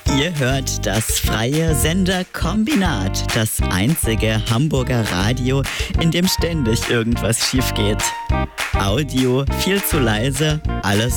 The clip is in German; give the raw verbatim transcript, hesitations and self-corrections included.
Ihr hört das freie Senderkombinat, das einzige Hamburger Radio, in dem ständig irgendwas schief geht. Audio viel zu leise, alles